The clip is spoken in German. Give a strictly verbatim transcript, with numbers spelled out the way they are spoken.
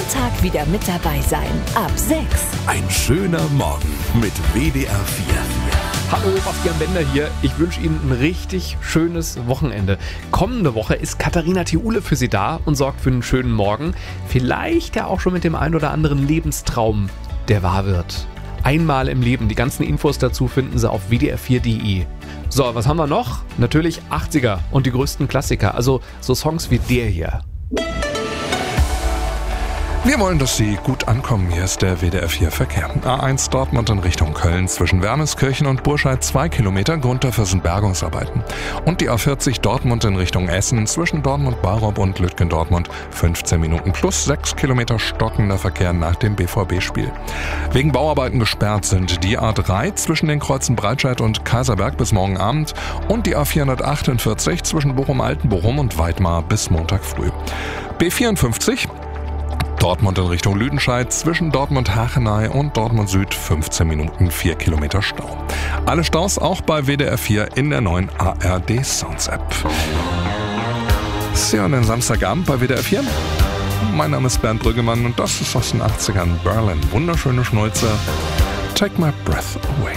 Montag wieder mit dabei sein. Ab sechs. Ein schöner Morgen mit W D R vier. Hallo, Bastian Bender hier. Ich wünsche Ihnen ein richtig schönes Wochenende. Kommende Woche ist Katharina Thiule für Sie da und sorgt für einen schönen Morgen. Vielleicht ja auch schon mit dem ein oder anderen Lebenstraum, der wahr wird. Einmal im Leben. Die ganzen Infos dazu finden Sie auf w d r vier punkt d e. So, was haben wir noch? Natürlich achtziger und die größten Klassiker. Also so Songs wie der hier. Wir wollen, dass Sie gut ankommen. Hier ist der W D R vier Verkehr. A eins Dortmund in Richtung Köln zwischen Wermeskirchen und Burscheid zwei Kilometer. Grund dafür sind Bergungsarbeiten. Und die A vierzig Dortmund in Richtung Essen zwischen Dortmund-Barob und Lütgendortmund fünfzehn Minuten plus sechs Kilometer stockender Verkehr nach dem B V B-Spiel. Wegen Bauarbeiten gesperrt sind die A drei zwischen den Kreuzen Breitscheid und Kaiserberg bis morgen Abend und die A vierhundertachtundvierzig zwischen Bochum-Altenbochum und Weidmar bis Montag früh. B vierundfünfzig Dortmund in Richtung Lüdenscheid zwischen Dortmund-Hachenay und Dortmund Süd fünfzehn Minuten, vier Kilometer Stau. Alle Staus auch bei W D R vier in der neuen A R D Sounds App. Sie hören den Samstagabend bei W D R vier. Mein Name ist Bernd Brüggemann und das ist aus den achtzigern Berlin. Wunderschöne Schnulze. Take my breath away.